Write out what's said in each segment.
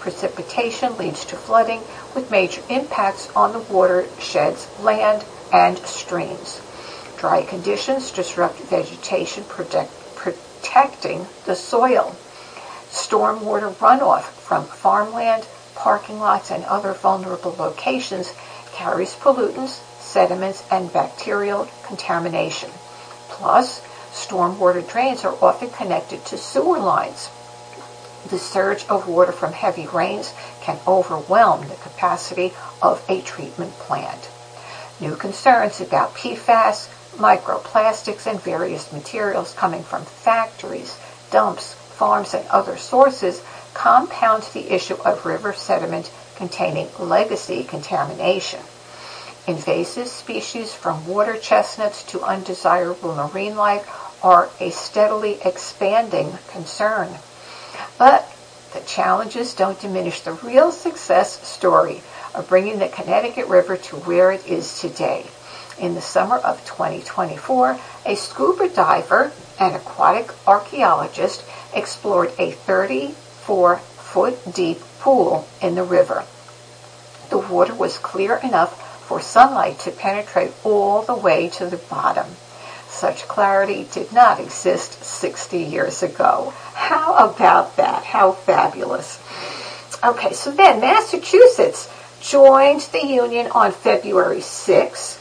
precipitation leads to flooding with major impacts on the watersheds, land, and streams. Dry conditions disrupt vegetation, protecting the soil. Stormwater runoff from farmland, parking lots, and other vulnerable locations carries pollutants, sediments, and bacterial contamination. Plus, stormwater drains are often connected to sewer lines. The surge of water from heavy rains can overwhelm the capacity of a treatment plant. New concerns about PFAS, microplastics, and various materials coming from factories, dumps, farms, and other sources compound the issue of river sediment containing legacy contamination. Invasive species from water chestnuts to undesirable marine life are a steadily expanding concern. But the challenges don't diminish the real success story of bringing the Connecticut River to where it is today. In the summer of 2024, a scuba diver and aquatic archaeologist explored a 34-foot deep pool in the river. The water was clear enough for sunlight to penetrate all the way to the bottom. Such clarity did not exist 60 years ago. How about that? How fabulous. Okay, so then Massachusetts joined the Union on February 6,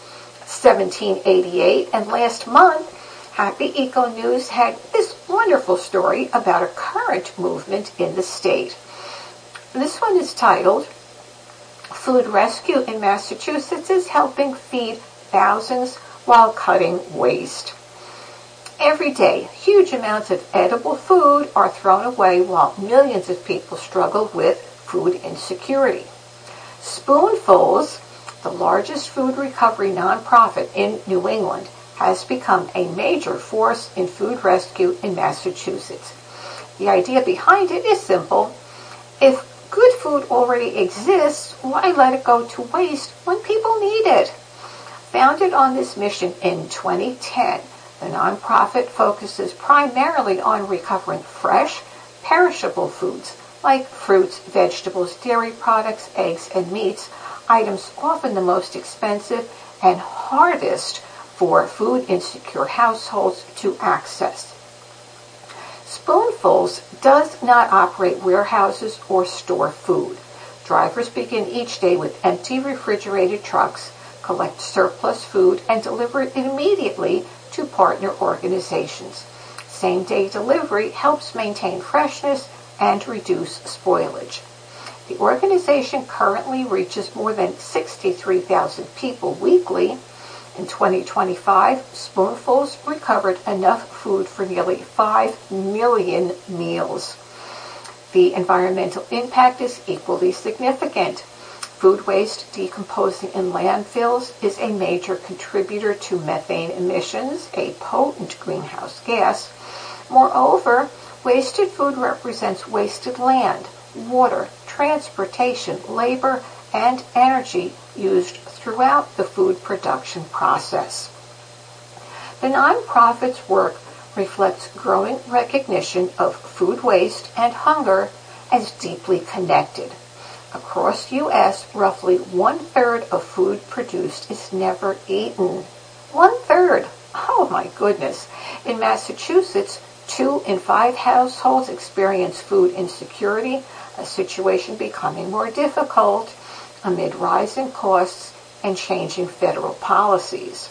1788, and last month, Happy Eco News had this wonderful story about a current movement in the state. This one is titled, Food Rescue in Massachusetts is Helping Feed Thousands While Cutting Waste. Every day, huge amounts of edible food are thrown away while millions of people struggle with food insecurity. Spoonfuls, the largest food recovery nonprofit in New England, has become a major force in food rescue in Massachusetts. The idea behind it is simple. If good food already exists, why let it go to waste when people need it? Founded on this mission in 2010, the nonprofit focuses primarily on recovering fresh, perishable foods like fruits, vegetables, dairy products, eggs, and meats, items often the most expensive and hardest for food insecure households to access. Spoonfuls does not operate warehouses or store food. Drivers begin each day with empty refrigerated trucks, collect surplus food, and deliver it immediately to partner organizations. Same-day delivery helps maintain freshness and reduce spoilage. The organization currently reaches more than 63,000 people weekly. In 2025, Spoonfuls recovered enough food for nearly 5 million meals. The environmental impact is equally significant. Food waste decomposing in landfills is a major contributor to methane emissions, a potent greenhouse gas. Moreover, wasted food represents wasted land, water, transportation, labor, and energy used throughout the food production process. The nonprofit's work reflects growing recognition of food waste and hunger as deeply connected. Across the U.S., roughly 1/3 of food produced is never eaten. 1/3! Oh my goodness! In Massachusetts, 2 in 5 households experience food insecurity, a situation becoming more difficult amid rising costs and changing federal policies.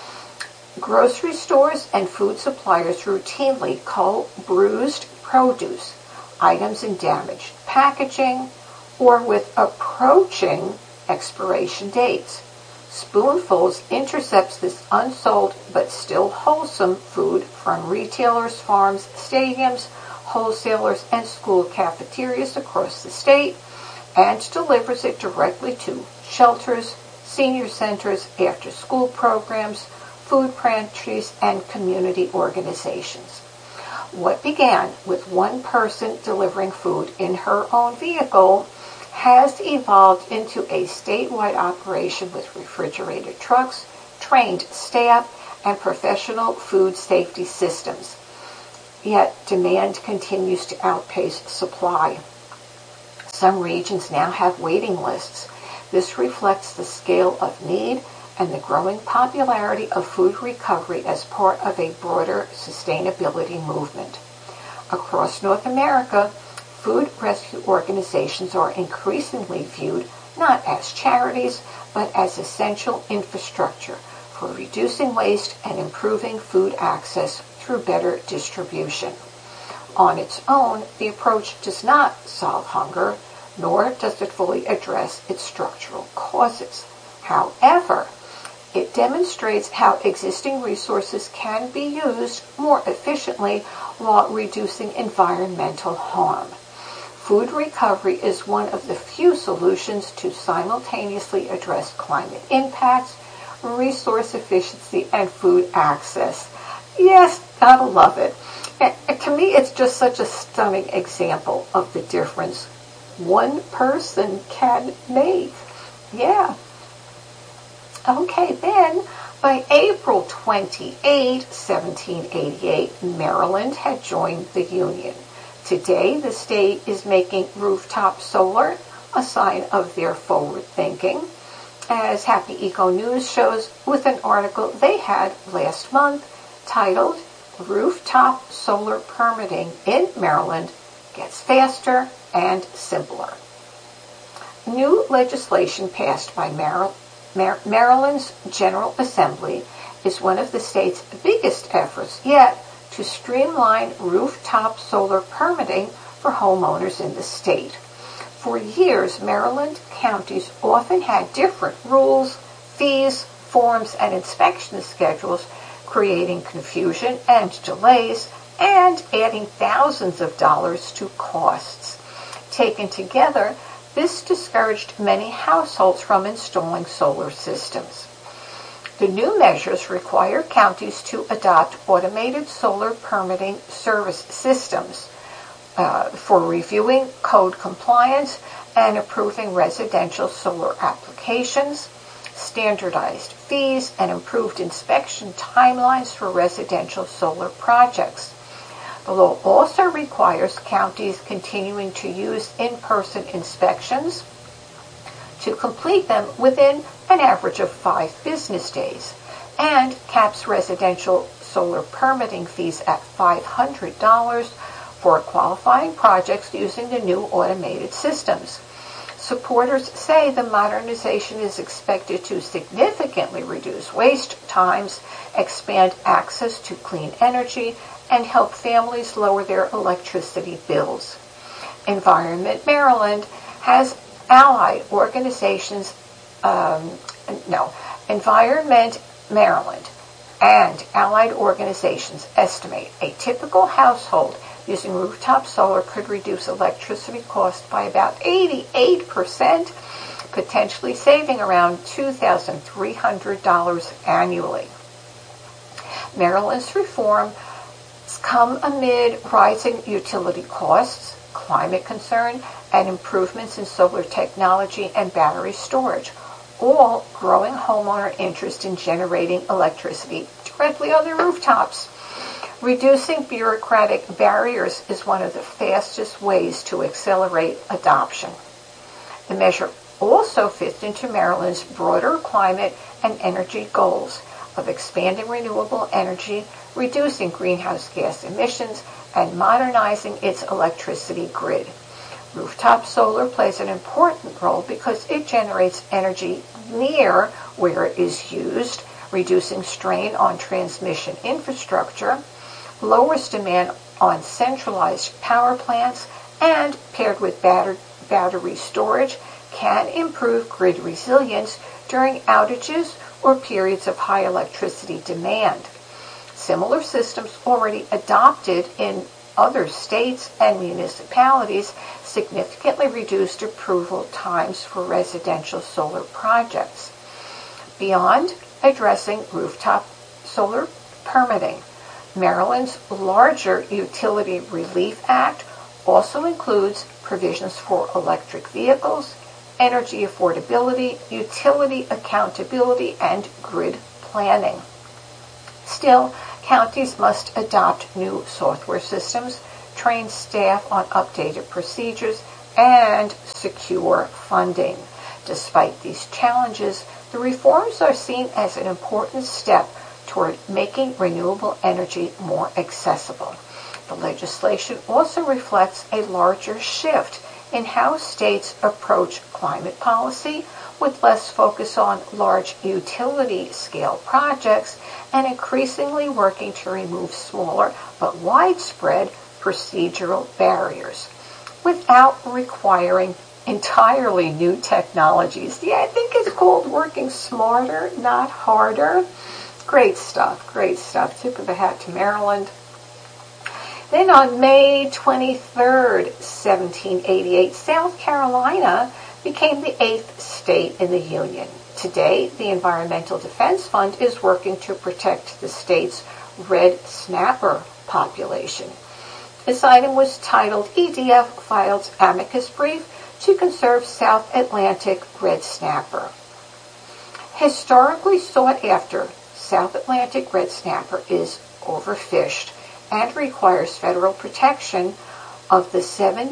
Grocery stores and food suppliers routinely cull bruised produce, items in damaged packaging, or with approaching expiration dates. Spoonfuls intercepts this unsold but still wholesome food from retailers, farms, stadiums, wholesalers, and school cafeterias across the state and delivers it directly to shelters, senior centers, after-school programs, food pantries, and community organizations. What began with one person delivering food in her own vehicle has evolved into a statewide operation with refrigerated trucks, trained staff, and professional food safety systems. Yet demand continues to outpace supply. Some regions now have waiting lists. This reflects the scale of need and the growing popularity of food recovery as part of a broader sustainability movement. Across North America, food rescue organizations are increasingly viewed not as charities, but as essential infrastructure for reducing waste and improving food access through better distribution. On its own, the approach does not solve hunger, nor does it fully address its structural causes. However, it demonstrates how existing resources can be used more efficiently while reducing environmental harm. Food recovery is one of the few solutions to simultaneously address climate impacts, resource efficiency, and food access. Yes, gotta love it. And to me, it's just such a stunning example of the difference one person can make. Yeah. Okay, then, by April 28, 1788, Maryland had joined the Union. Today, the state is making rooftop solar a sign of their forward thinking, as Happy Eco News shows with an article they had last month titled, "Rooftop Solar Permitting in Maryland Gets Faster and Simpler." New legislation passed by Maryland's General Assembly is one of the state's biggest efforts yet to streamline rooftop solar permitting for homeowners in the state. For years, Maryland counties often had different rules, fees, forms, and inspection schedules, creating confusion and delays and adding thousands of dollars to costs. Taken together, this discouraged many households from installing solar systems. The new measures require counties to adopt automated solar permitting service systems for reviewing code compliance and approving residential solar applications, standardized fees, and improved inspection timelines for residential solar projects. The law also requires counties continuing to use in-person inspections to complete them within an average of 5 business days, and caps residential solar permitting fees at $500 for qualifying projects using the new automated systems. Supporters say the modernization is expected to significantly reduce waste times, expand access to clean energy, and help families lower their electricity bills. Environment Maryland has allied organizations, Environment Maryland and allied organizations estimate a typical household using rooftop solar could reduce electricity costs by about 88%, potentially saving around $2,300 annually. Maryland's reforms come amid rising utility costs, climate concern, and improvements in solar technology and battery storage, all growing homeowner interest in generating electricity directly on their rooftops. Reducing bureaucratic barriers is one of the fastest ways to accelerate adoption. The measure also fits into Maryland's broader climate and energy goals of expanding renewable energy, reducing greenhouse gas emissions, and modernizing its electricity grid. Rooftop solar plays an important role because it generates energy near where it is used, reducing strain on transmission infrastructure, lowers demand on centralized power plants, and paired with battery storage can improve grid resilience during outages or periods of high electricity demand. Similar systems already adopted in other states and municipalities significantly reduced approval times for residential solar projects. Beyond addressing rooftop solar permitting, Maryland's larger Utility Relief Act also includes provisions for electric vehicles, energy affordability, utility accountability, and grid planning. Still, counties must adopt new software systems, train staff on updated procedures, and secure funding. Despite these challenges, the reforms are seen as an important step toward making renewable energy more accessible. The legislation also reflects a larger shift in how states approach climate policy, with less focus on large utility-scale projects and increasingly working to remove smaller but widespread procedural barriers without requiring entirely new technologies. Yeah, I think it's called working smarter, not harder. Great stuff, great stuff. Tip of the hat to Maryland. Then on May 23rd, 1788, South Carolina became the 8th state in the Union. Today, the Environmental Defense Fund is working to protect the state's red snapper population. This item was titled EDF Files Amicus Brief to Conserve South Atlantic Red Snapper. Historically sought after, South Atlantic red snapper is overfished and requires federal protection of the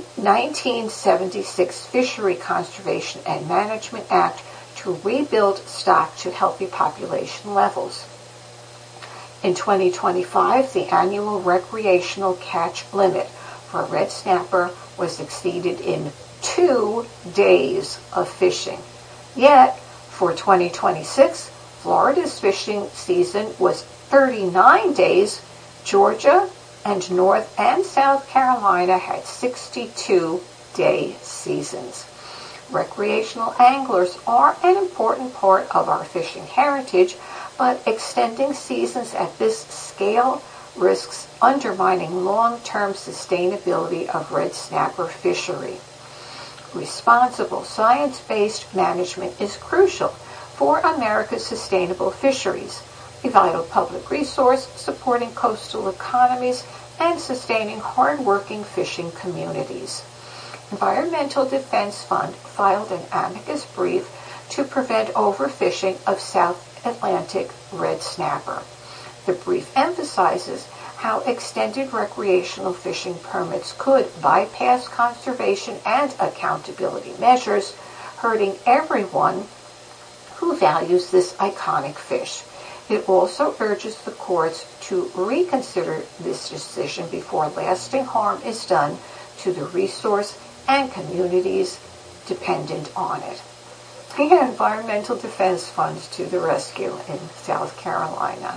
1976 Fishery Conservation and Management Act to rebuild stock to healthy population levels. In 2025, the annual recreational catch limit for red snapper was exceeded in 2 days of fishing. Yet, for 2026, Florida's fishing season was 39 days. Georgia and North and South Carolina had 62-day seasons. Recreational anglers are an important part of our fishing heritage, but extending seasons at this scale risks undermining long-term sustainability of red snapper fishery. Responsible, science-based management is crucial for America's sustainable fisheries, a vital public resource supporting coastal economies and sustaining hard-working fishing communities. Environmental Defense Fund filed an amicus brief to prevent overfishing of South Atlantic red snapper. The brief emphasizes how extended recreational fishing permits could bypass conservation and accountability measures, hurting everyone who values this iconic fish. It also urges the courts to reconsider this decision before lasting harm is done to the resource and communities dependent on it. And Environmental Defense Funds to the rescue in South Carolina.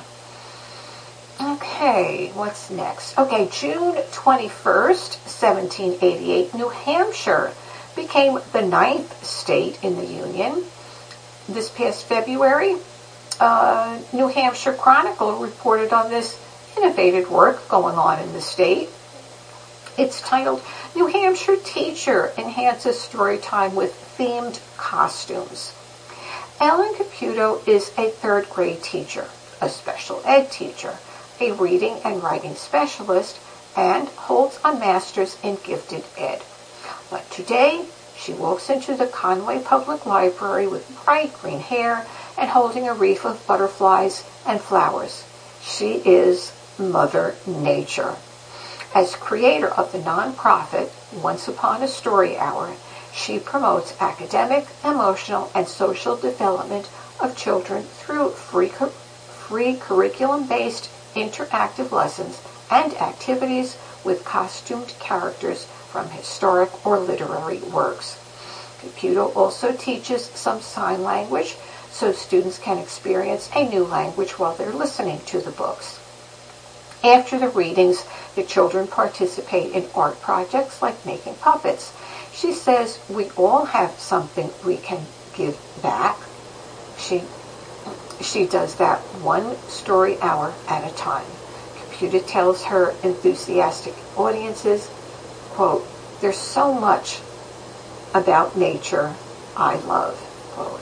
Okay, what's next? Okay, June 21st, 1788, New Hampshire became the 9th state in the Union. This past February, New Hampshire Chronicle reported on this innovative work going on in the state. It's titled, New Hampshire Teacher Enhances Story Time with Themed Costumes. Ellen Caputo is a 3rd grade teacher, a special ed teacher, a reading and writing specialist, and holds a master's in gifted ed. But today, she walks into the Conway Public Library with bright green hair and holding a wreath of butterflies and flowers. She is Mother Nature. As creator of the nonprofit Once Upon a Story Hour, she promotes academic, emotional, and social development of children through free curriculum-based interactive lessons and activities with costumed characters from historic or literary works. Caputo also teaches some sign language so students can experience a new language while they're listening to the books. After the readings, the children participate in art projects like making puppets. She says we all have something we can give back. She does that one story hour at a time. Caputo tells her enthusiastic audiences, quote, "There's so much about nature I love," quote.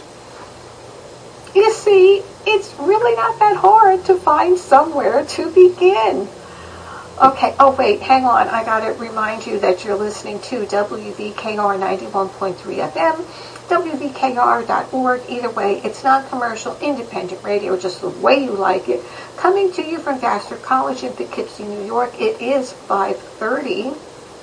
You see, it's really not that hard to find somewhere to begin. Okay, oh wait, hang on. I gotta remind you that you're listening to WVKR 91.3 FM, WVKR.org. Either way, it's non-commercial, independent radio, just the way you like it. Coming to you from Vassar College in Poughkeepsie, New York. It is 5:30.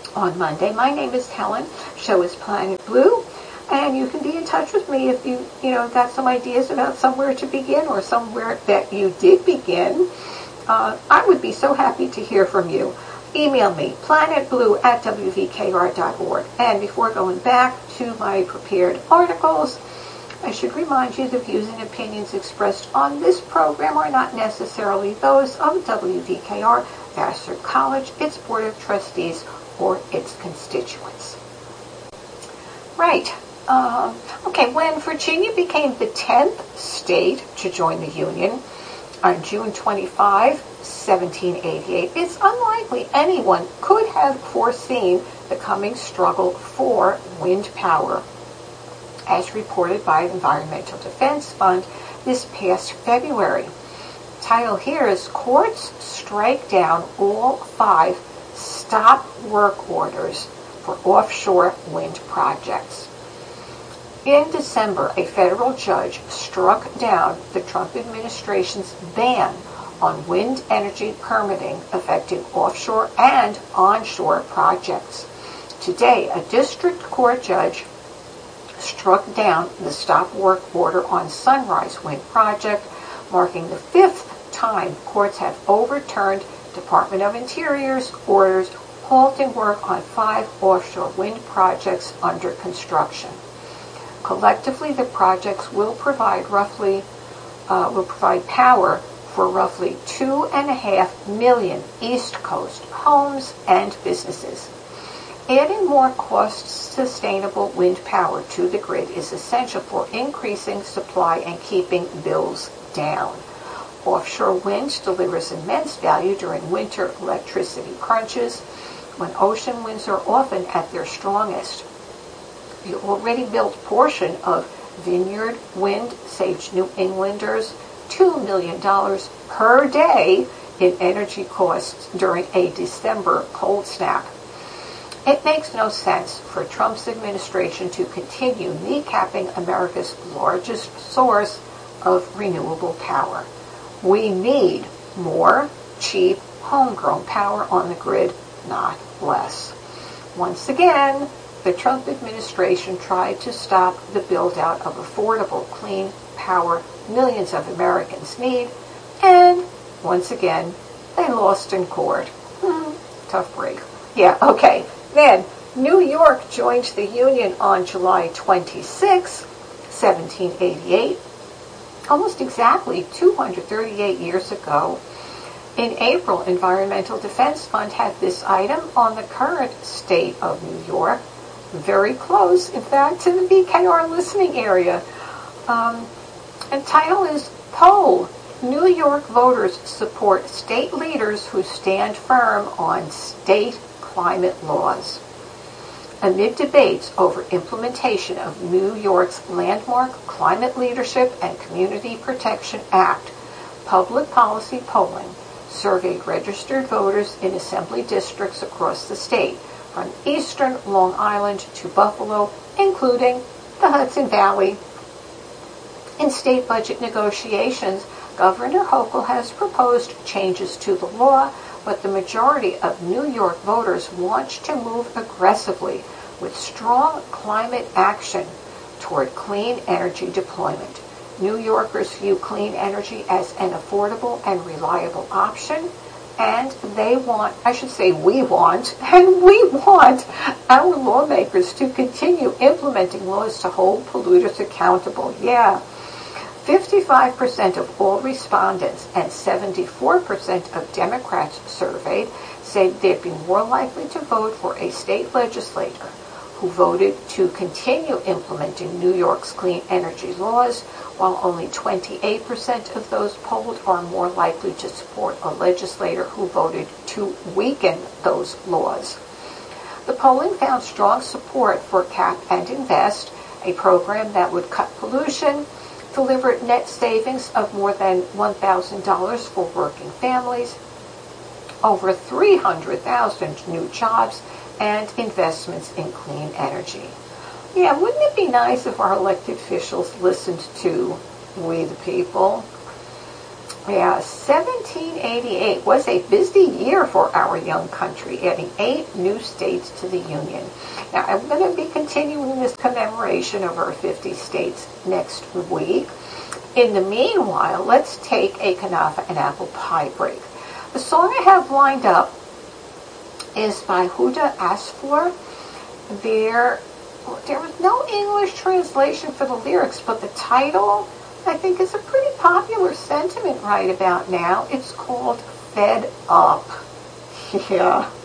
on Monday. My name is Helen. Show is Planet Blue. And you can be in touch with me if you got some ideas about somewhere to begin or somewhere that you did begin. I would be so happy to hear from you. Email me, planetblue@wvkr.org. And before going back to my prepared articles, I should remind you the views and opinions expressed on this program are not necessarily those of WVKR, Vassar College, its Board of Trustees, or its constituents. Right. Okay, when Virginia became the 10th state to join the Union on June 25, 1788, it's unlikely anyone could have foreseen the coming struggle for wind power, as reported by the Environmental Defense Fund this past February. The title here is Courts Strike Down All 5 Stop Work Orders for Offshore Wind Projects. In December, a federal judge struck down the Trump administration's ban on wind energy permitting affecting offshore and onshore projects. Today, a district court judge struck down the stop work order on Sunrise Wind Project, marking the 5th time courts have overturned Department of Interior's orders halting work on 5 offshore wind projects under construction. Collectively, the projects will provide power for roughly 2.5 million East Coast homes and businesses. Adding more cost-sustainable wind power to the grid is essential for increasing supply and keeping bills down. Offshore wind delivers immense value during winter electricity crunches, when ocean winds are often at their strongest. The already built portion of Vineyard Wind saved New Englanders $2 million per day in energy costs during a December cold snap. It makes no sense for Trump's administration to continue kneecapping America's largest source of renewable power. We need more cheap, homegrown power on the grid, not less. Once again, the Trump administration tried to stop the build-out of affordable, clean power millions of Americans need, and once again, they lost in court. Tough break. Yeah, okay. Then, New York joined the Union on July 26, 1788, almost exactly 238 years ago. In April, Environmental Defense Fund had this item on the current state of New York, very close, in fact, to the VKR listening area. And title is Poll. New York voters support state leaders who stand firm on state climate laws. Amid debates over implementation of New York's landmark Climate Leadership and Community Protection Act, public policy polling surveyed registered voters in assembly districts across the state, from eastern Long Island to Buffalo, including the Hudson Valley. In state budget negotiations, Governor Hochul has proposed changes to the law, but the majority of New York voters want to move aggressively with strong climate action toward clean energy deployment. New Yorkers view clean energy as an affordable and reliable option, and we want our lawmakers to continue implementing laws to hold polluters accountable. Yeah. 55% of all respondents and 74% of Democrats surveyed said they'd be more likely to vote for a state legislator who voted to continue implementing New York's clean energy laws, while only 28% of those polled are more likely to support a legislator who voted to weaken those laws. The polling found strong support for Cap and Invest, a program that would cut pollution, deliver net savings of more than $1,000 for working families, over 300,000 new jobs, and investments in clean energy. Yeah, wouldn't it be nice if our elected officials listened to we the people? Yeah, 1788 was a busy year for our young country, adding 8 new states to the Union. Now, I'm going to be continuing this commemoration of our 50 states next week. In the meanwhile, let's take a Kunafa and apple pie break. The song I have lined up is by Huda Asfour. There was no English translation for the lyrics, but the title, I think, is a pretty popular sentiment right about now. It's called Fed Up. Yeah.